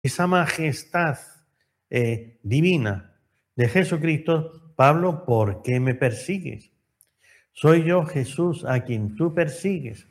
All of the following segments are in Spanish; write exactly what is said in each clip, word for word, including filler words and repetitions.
esa majestad eh, divina de Jesucristo, Pablo, ¿por qué me persigues? Soy yo, Jesús, a quien tú persigues.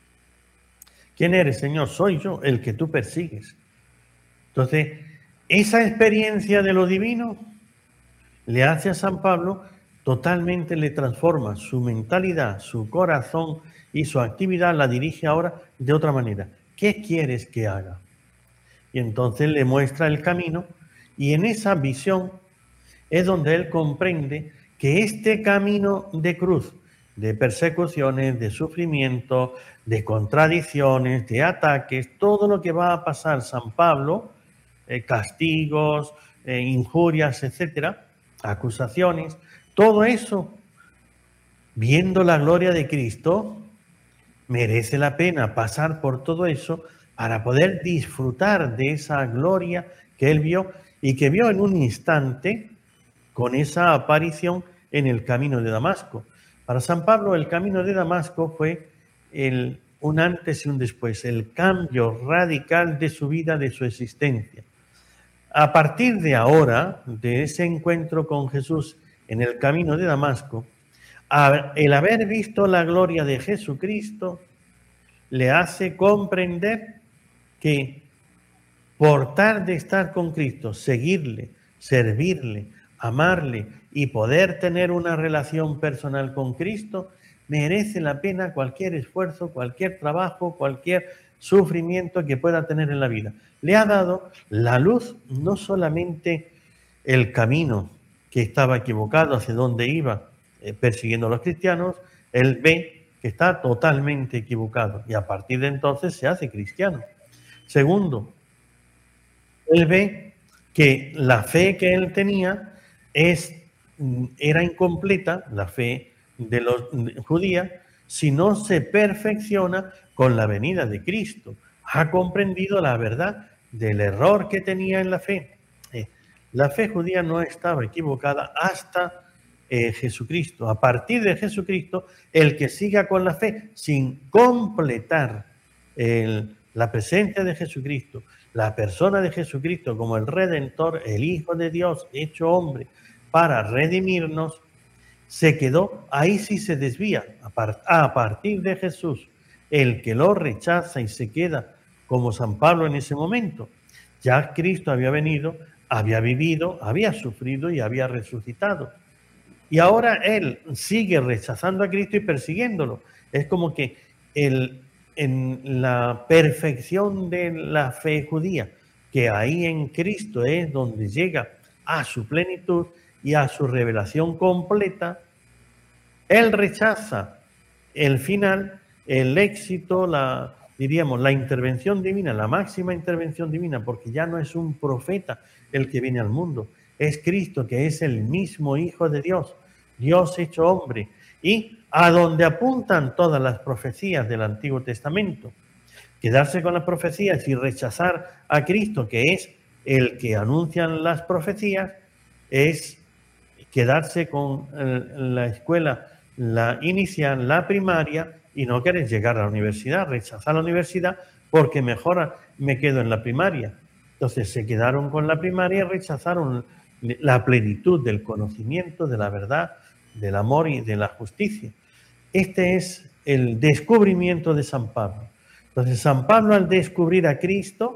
¿Quién eres, Señor? Soy yo, el que tú persigues. Entonces, esa experiencia de lo divino le hace a San Pablo, totalmente le transforma su mentalidad, su corazón y su actividad, la dirige ahora de otra manera. ¿Qué quieres que haga? Y entonces le muestra el camino, y en esa visión es donde él comprende que este camino de cruz, de persecuciones, de sufrimiento, de contradicciones, de ataques, todo lo que va a pasar San Pablo, eh, castigos, eh, injurias, etcétera, acusaciones, todo eso, viendo la gloria de Cristo, merece la pena pasar por todo eso para poder disfrutar de esa gloria que él vio y que vio en un instante con esa aparición en el camino de Damasco. Para San Pablo, el camino de Damasco fue el, un antes y un después, el cambio radical de su vida, de su existencia. A partir de ahora, de ese encuentro con Jesús en el camino de Damasco, el haber visto la gloria de Jesucristo le hace comprender que por tal de estar con Cristo, seguirle, servirle, amarle y poder tener una relación personal con Cristo, merece la pena cualquier esfuerzo, cualquier trabajo, cualquier sufrimiento que pueda tener en la vida. Le ha dado la luz, no solamente el camino que estaba equivocado, hacia dónde iba, eh, persiguiendo a los cristianos, él ve que está totalmente equivocado y a partir de entonces se hace cristiano. Segundo, él ve que la fe que él tenía es, era incompleta, la fe de los judíos, si no se perfecciona con la venida de Cristo. Ha comprendido la verdad del error que tenía en la fe. Eh, la fe judía no estaba equivocada hasta eh, Jesucristo. A partir de Jesucristo, el que siga con la fe sin completar el, la presencia de Jesucristo, la persona de Jesucristo como el Redentor, el Hijo de Dios hecho hombre para redimirnos, se quedó, ahí sí se desvía. A partir de Jesús, el que lo rechaza y se queda como San Pablo en ese momento, ya Cristo había venido, había vivido, había sufrido y había resucitado. Y ahora él sigue rechazando a Cristo y persiguiéndolo. Es como que el, en la perfección de la fe judía, que ahí en Cristo es donde llega a su plenitud y a su revelación completa, él rechaza el final, el éxito, la, diríamos, la intervención divina, la máxima intervención divina, porque ya no es un profeta el que viene al mundo, es Cristo, que es el mismo Hijo de Dios, Dios hecho hombre, y a donde apuntan todas las profecías del Antiguo Testamento. Quedarse con las profecías y rechazar a Cristo, que es el que anuncian las profecías, es quedarse con la escuela, la inicial, la primaria, y no querer llegar a la universidad, rechazar la universidad porque mejor me quedo en la primaria. Entonces se quedaron con la primaria y rechazaron la plenitud del conocimiento, de la verdad, del amor y de la justicia. Este es el descubrimiento de San Pablo. Entonces San Pablo, al descubrir a Cristo,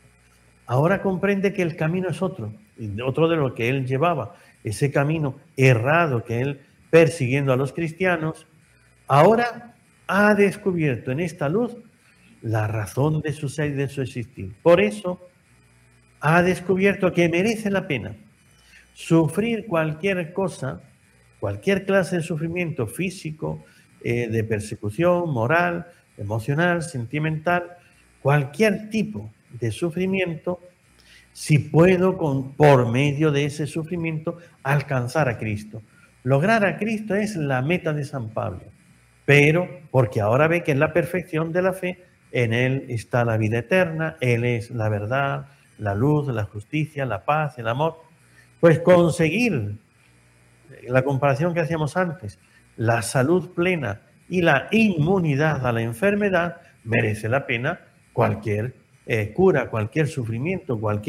ahora comprende que el camino es otro, otro de lo que él llevaba, ese camino errado que él, persiguiendo a los cristianos, ahora ha descubierto en esta luz la razón de su ser y de su existir. Por eso ha descubierto que merece la pena sufrir cualquier cosa, cualquier clase de sufrimiento físico, eh, de persecución, moral, emocional, sentimental, cualquier tipo de sufrimiento, si puedo con, por medio de ese sufrimiento alcanzar a Cristo. Lograr a Cristo es la meta de San Pablo, pero porque ahora ve que en la perfección de la fe, en Él está la vida eterna, Él es la verdad, la luz, la justicia, la paz, el amor. Pues conseguir la comparación que hacíamos antes, la salud plena y la inmunidad a la enfermedad, merece la pena cualquier eh, cura cualquier sufrimiento, cualquier